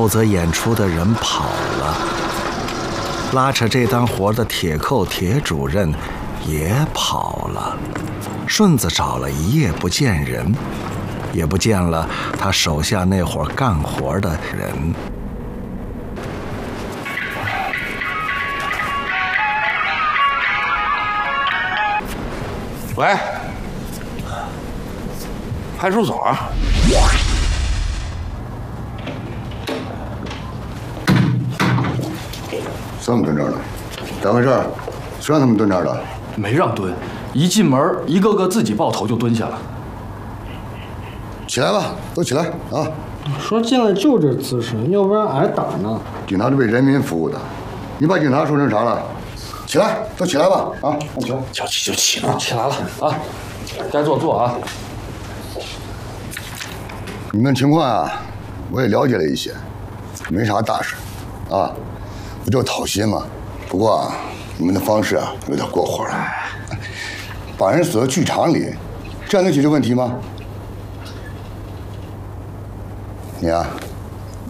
负责演出的人跑了，拉扯这单活的铁扣铁主任也跑了。顺子找了一夜不见人，也不见了他手下那伙干活的人。 喂，派出所。 怎么蹲这儿了？咋回事？谁让他们蹲这儿的？ 没让蹲，一进门一个个自己抱头就蹲下了。 起来吧，都起来啊！ 说进来就这姿势，要不然挨打呢。 警察是为人民服务的，你把警察说成啥了？起来，都起来吧！啊，起来， 叫起就起了， 起来了啊，该坐坐啊。 你们情况啊，我也了解了一些，没啥大事，啊，不就讨薪吗？不过啊，你们的方式啊有点过火了，把人锁在剧场里，这样能解决问题吗？你啊，